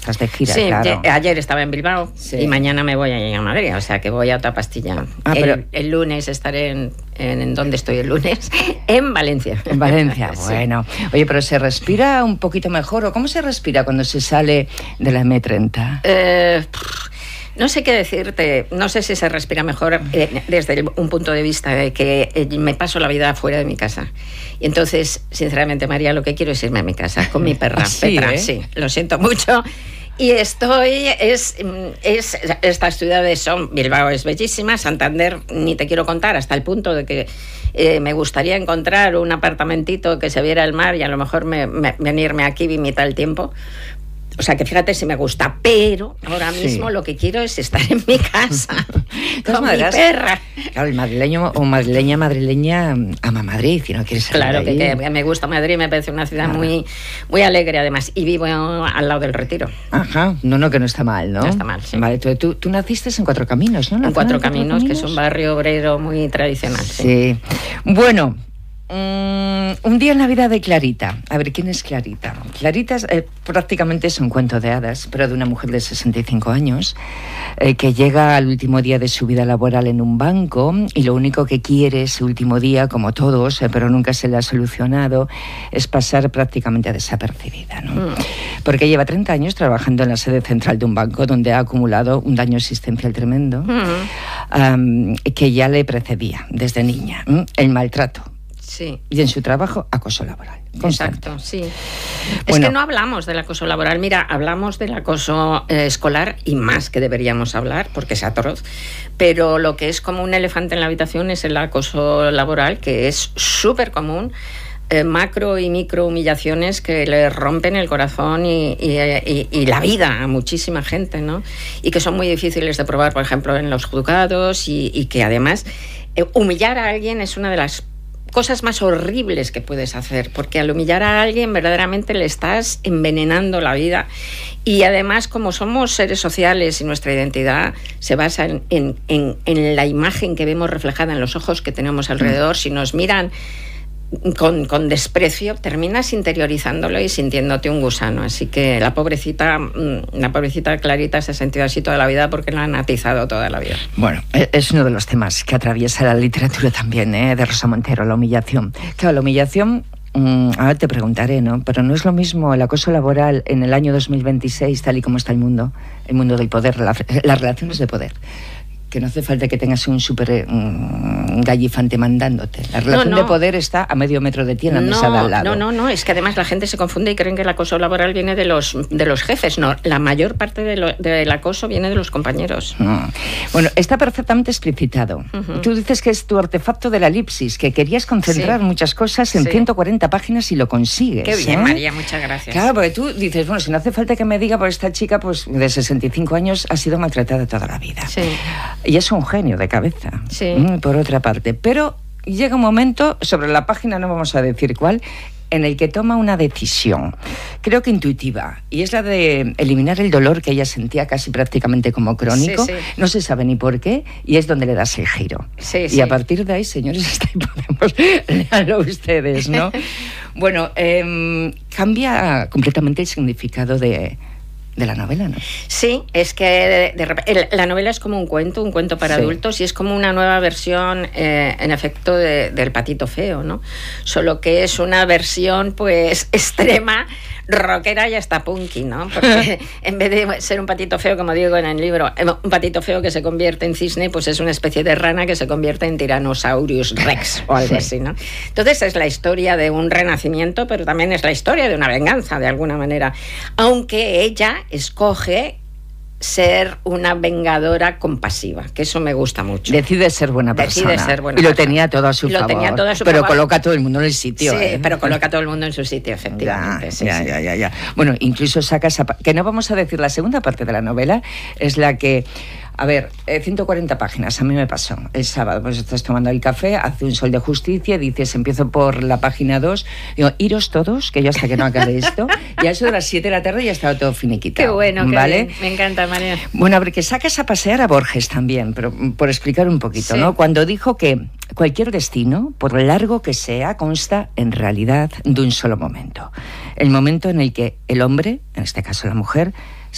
estás de gira, sí, claro. Ayer estaba en Bilbao y mañana me voy a Madrid, o sea que voy a otra pastilla. El lunes estaré en ¿dónde estoy el lunes? En Valencia. En Valencia, bueno. Oye, pero ¿se respira un poquito mejor? ¿O cómo se respira cuando se sale de la M30? No sé qué decirte, no sé si se respira mejor desde un punto de vista de que me paso la vida fuera de mi casa. Y entonces, sinceramente, María, lo que quiero es irme a mi casa con mi perra, Petra. Sí, lo siento mucho. Y estas ciudades son, Bilbao es bellísima, Santander ni te quiero contar, hasta el punto de que me gustaría encontrar un apartamentito que se viera el mar y a lo mejor venirme aquí mitad del tiempo. O sea, que fíjate si me gusta, pero ahora mismo lo que quiero es estar en mi casa con mi perra. Claro, el madrileño o madrileña ama Madrid y no quiere salir Claro, de ahí. Que me gusta Madrid, me parece una ciudad muy, muy alegre además. Y vivo al lado del Retiro. Ajá, no, que no está mal, ¿no? No está mal, sí. Vale, tú naciste en Cuatro Caminos, ¿no? En Cuatro Caminos, que es un barrio obrero muy tradicional. Sí. Bueno... un día en la vida de Clarita. A ver, ¿quién es Clarita? Clarita prácticamente es un cuento de hadas, pero de una mujer de 65 años que llega al último día de su vida laboral en un banco y lo único que quiere ese último día, como todos, pero nunca se le ha solucionado, es pasar prácticamente desapercibida, ¿no? Porque lleva 30 años trabajando en la sede central de un banco donde ha acumulado un daño existencial tremendo que ya le precedía desde niña, el maltrato. Sí. Y en su trabajo, acoso laboral. Constante. Exacto, sí. Es que no hablamos del acoso laboral. Mira, hablamos del acoso escolar y más que deberíamos hablar, porque es atroz. Pero lo que es como un elefante en la habitación es el acoso laboral, que es súper común. Macro y micro humillaciones que le rompen el corazón y la vida a muchísima gente, ¿no? Y que son muy difíciles de probar, por ejemplo, en los juzgados y que además humillar a alguien es una de las cosas más horribles que puedes hacer, porque al humillar a alguien verdaderamente le estás envenenando la vida. Y además, como somos seres sociales y nuestra identidad se basa en la imagen que vemos reflejada en los ojos que tenemos alrededor, si nos miran con desprecio, terminas interiorizándolo y sintiéndote un gusano. Así que la pobrecita Clarita se ha sentido así toda la vida porque la han atizado toda la vida. Bueno, es uno de los temas que atraviesa la literatura también, de Rosa Montero, la humillación. Claro, la humillación, ahora te preguntaré, ¿no? Pero no es lo mismo el acoso laboral en el año 2026, tal y como está el mundo del poder, las relaciones de poder. Que no hace falta que tengas un súper gallifante mandándote. La relación de poder está a medio metro de ti en la mesa de al lado. No, es que además la gente se confunde y creen que el acoso laboral viene de los jefes. No, la mayor parte del acoso viene de los compañeros. Bueno, está perfectamente explicitado. Tú dices que es tu artefacto de la elipsis, que querías concentrar muchas cosas en 140 páginas y lo consigues. Qué bien, María, muchas gracias. Claro, porque tú dices, bueno, si no hace falta que me diga, pues esta chica pues de 65 años ha sido maltratada toda la vida. Sí. Y es un genio de cabeza, por otra parte. Pero llega un momento, sobre la página no vamos a decir cuál, en el que toma una decisión, creo que intuitiva, y es la de eliminar el dolor que ella sentía casi prácticamente como crónico. No se sabe ni por qué, y es donde le das el giro. Y a partir de ahí, señores, hasta ahí podemos leerlo ustedes, ¿no? Bueno, cambia completamente el significado de la novela, ¿no? Sí, es que la novela es como un cuento para adultos, y es como una nueva versión, en efecto, del Patito Feo, ¿no? Solo que es una versión, pues, extrema, rockera y hasta punky, ¿no? Porque en vez de ser un patito feo, como digo en el libro, un patito feo que se convierte en cisne, pues es una especie de rana que se convierte en Tyrannosaurus Rex o algo así, ¿no? Entonces es la historia de un renacimiento, pero también es la historia de una venganza, de alguna manera, aunque ella escoge ser una vengadora compasiva, que eso me gusta mucho. Decide ser buena persona. Y lo tenía todo a su favor. Pero coloca a todo el mundo en el sitio. Sí, pero coloca a todo el mundo en su sitio, efectivamente. Ya. Bueno, incluso saca esa... Que no vamos a decir, la segunda parte de la novela es la que... A ver, 140 páginas, a mí me pasó el sábado, pues estás tomando el café, hace un sol de justicia, dices, empiezo por la página 2, digo, iros todos, que yo hasta que no acabe esto, y a eso de las 7 de la tarde ya estaba todo finiquitado. Qué bueno, ¿vale? Qué bien. Me encanta, María. Bueno, a ver, que sacas a pasear a Borges también, pero por explicar un poquito, ¿no? Cuando dijo que cualquier destino, por largo que sea, consta en realidad de un solo momento. El momento en el que el hombre, en este caso la mujer,